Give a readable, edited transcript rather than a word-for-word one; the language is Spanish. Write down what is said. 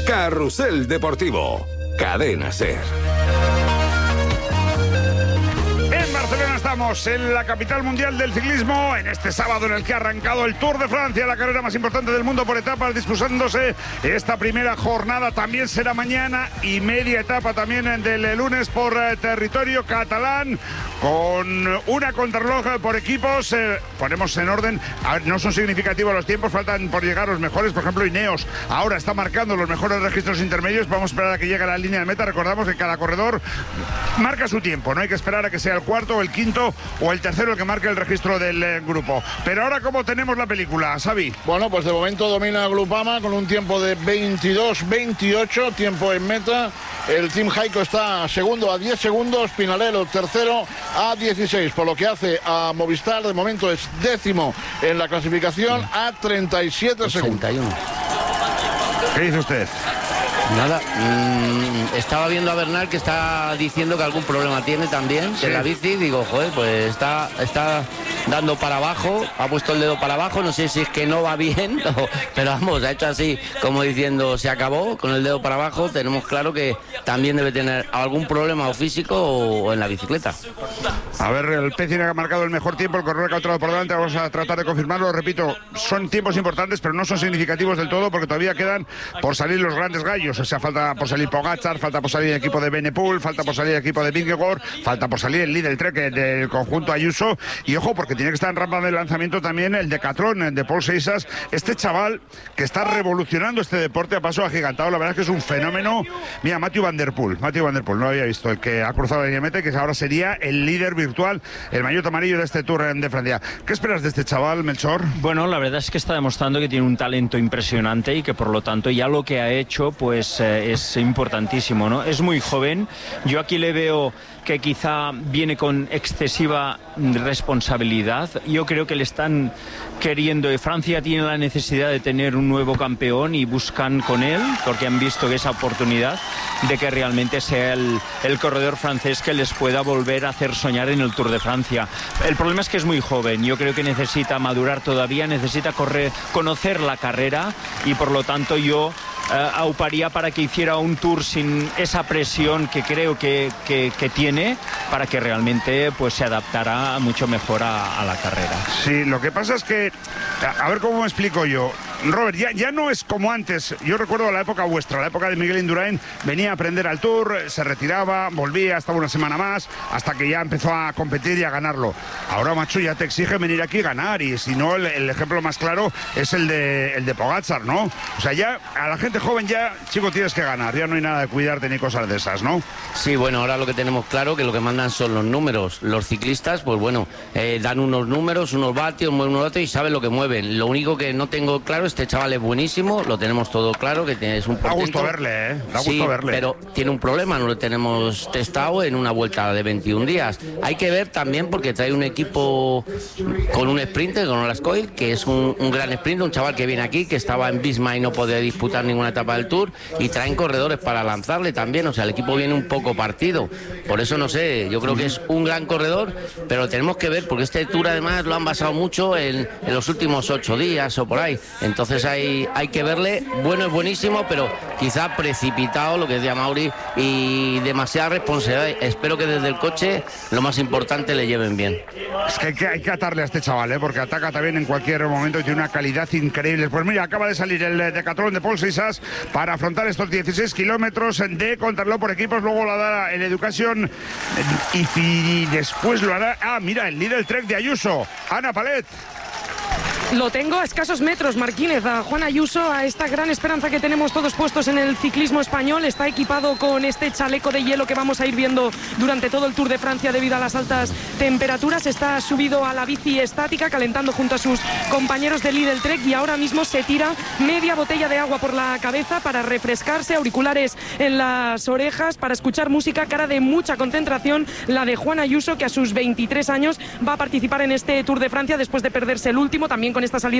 Carrusel Deportivo. Cadena SER. En Barcelona estamos, en la capital mundial del ciclismo, en este sábado en el que ha arrancado el Tour de Francia, la carrera más importante del mundo por etapas, disputándose esta primera jornada. También será mañana y media etapa también del lunes por territorio catalán, con una contrarreloj por equipos. Ponemos en orden, a ver, no son significativos los tiempos, faltan por llegar los mejores. Por ejemplo, Ineos ahora está marcando los mejores registros intermedios. Vamos a esperar a que llegue a la línea de meta. Recordamos que cada corredor marca su tiempo, no hay que esperar a que sea el cuarto o el quinto o el tercero el que marque el registro del grupo. Pero ahora, ¿cómo tenemos la película, Xavi? Bueno, pues de momento domina Groupama con un tiempo de 22-28, tiempo en meta. El Team Jayco está segundo a 10 segundos, Pinarello tercero a 16, por lo que hace a Movistar, de momento es décimo en la clasificación a 37 segundos. ¿Qué dice usted? Nada, estaba viendo a Bernal que está diciendo que algún problema tiene también, que la bici, digo, joder, pues está dando para abajo, ha puesto el dedo para abajo, no sé si es que no va bien, pero vamos, ha hecho así como diciendo se acabó, con el dedo para abajo. Tenemos claro que también debe tener algún problema o físico o en la bicicleta. A ver, el Pecina que ha marcado el mejor tiempo, el corredor que ha entrado por delante, vamos a tratar de confirmarlo. Repito, son tiempos importantes, pero no son significativos del todo, porque todavía quedan por salir los grandes gallos. O sea, falta por salir Pogačar, falta por salir el equipo de Benepul, falta por salir el equipo de Vingegaard, falta por salir el líder Trek del conjunto Ayuso. Y ojo, porque tiene que estar en rampa de lanzamiento también el Decathlon de Paul Seixas, este chaval que está revolucionando este deporte a paso agigantado. La verdad es que es un fenómeno. Mira, Mathieu Van Der Poel, no lo había visto, el que ha cruzado la línea de meta, que ahora sería el líder virtual, el maillot amarillo de este Tour de Francia. ¿Qué esperas de este chaval, Melchor? Bueno, la verdad es que está demostrando que tiene un talento impresionante y que por lo tanto ya lo que ha hecho pues es importantísimo, ¿no? Es muy joven. Yo aquí le veo que quizá viene con excesiva responsabilidad. Yo creo que le están queriendo. Francia tiene la necesidad de tener un nuevo campeón y buscan con él, porque han visto que esa oportunidad de que realmente sea el corredor francés que les pueda volver a hacer soñar en el Tour de Francia. El problema es que es muy joven. Yo creo que necesita madurar todavía, necesita conocer la carrera y por lo tanto yo auparía para que hiciera un Tour sin esa presión que creo que tiene, para que realmente pues se adaptara mucho mejor a la carrera. Sí, lo que pasa es que, a ver cómo me explico yo. Robert, ya no es como antes. Yo recuerdo la época vuestra, la época de Miguel Indurain. Venía a aprender al Tour, se retiraba, volvía, estaba una semana más, hasta que ya empezó a competir y a ganarlo. Ahora, macho, ya te exige venir aquí y ganar. Y si no, el ejemplo más claro es el de Pogačar, ¿no? O sea, ya a la gente joven ya, chico, tienes que ganar. Ya no hay nada de cuidarte ni cosas de esas, ¿no? Sí, bueno, ahora lo que tenemos claro que lo que mandan son los números. Los ciclistas, pues bueno, dan unos números, unos vatios, y saben lo que mueven. Lo único que no tengo claro, este chaval es buenísimo, lo tenemos todo claro, que es un portento. Da gusto verle, Da sí, gusto verle. Pero tiene un problema, no lo tenemos testado en una vuelta de 21 días. Hay que ver también porque trae un equipo con un sprinter, con Olascoil, que es un gran sprinter, un chaval que viene aquí, que estaba en Visma y no podía disputar ninguna etapa del Tour, y traen corredores para lanzarle también. O sea, el equipo viene un poco partido. Por eso no sé, yo creo que es un gran corredor, pero lo tenemos que ver porque este Tour además lo han basado mucho en los últimos 8 días o por ahí. Entonces hay que verle. Bueno, es buenísimo, pero quizá precipitado, lo que decía Mauri, y demasiada responsabilidad. Espero que desde el coche lo más importante le lleven bien. Es que hay que atarle a este chaval, porque ataca también en cualquier momento y tiene una calidad increíble. Pues mira, acaba de salir el Decathlon de Paul Seixas para afrontar estos 16 kilómetros de contrarreloj por equipos. Luego lo hará el Educación y después lo hará, mira, el líder Trek de Ayuso, Ana Palet. Lo tengo a escasos metros, Marquínez, a Juan Ayuso, a esta gran esperanza que tenemos todos puestos en el ciclismo español. Está equipado con este chaleco de hielo que vamos a ir viendo durante todo el Tour de Francia debido a las altas temperaturas. Está subido a la bici estática, calentando junto a sus compañeros de Lidl Trek, y ahora mismo se tira media botella de agua por la cabeza para refrescarse, auriculares en las orejas, para escuchar música. Cara de mucha concentración la de Juan Ayuso, que a sus 23 años va a participar en este Tour de Francia después de perderse el último, también con esta salida